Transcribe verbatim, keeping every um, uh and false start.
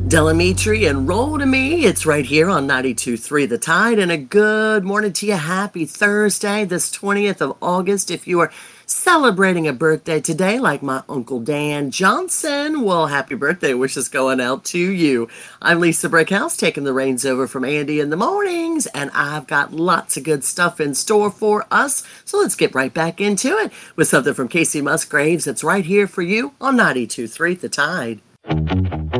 Delamitri and Roll to Me. It's right here on ninety-two point three The Tide. And a good morning to you. Happy Thursday, this twentieth of August. If you are celebrating a birthday today, like my Uncle Dan Johnson, well, happy birthday wishes going out to you. I'm Lisa Brickhouse, taking the reins over from Andy in the mornings, and I've got lots of good stuff in store for us. So let's get right back into it with something from Casey Musgraves. It's right here for you on ninety-two point three The Tide.